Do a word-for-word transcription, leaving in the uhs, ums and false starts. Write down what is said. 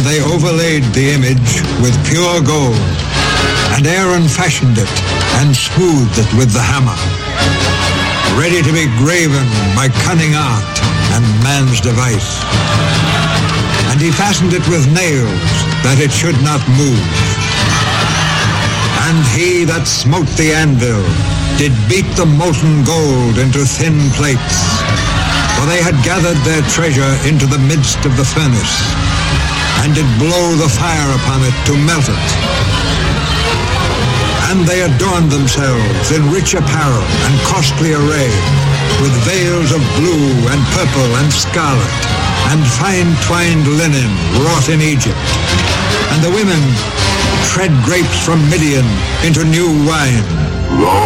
they overlaid the image with pure gold, and Aaron fashioned it and smoothed it with the hammer, ready to be graven by cunning art and man's device. And he fastened it with nails, that it should not move. And he that smote the anvil did beat the molten gold into thin plates, for they had gathered their treasure into the midst of the furnace, and did blow the fire upon it to melt it. And they adorned themselves in rich apparel and costly array, with veils of blue and purple and scarlet, and fine-twined linen wrought in Egypt. And the women tread grapes from Midian into new wine.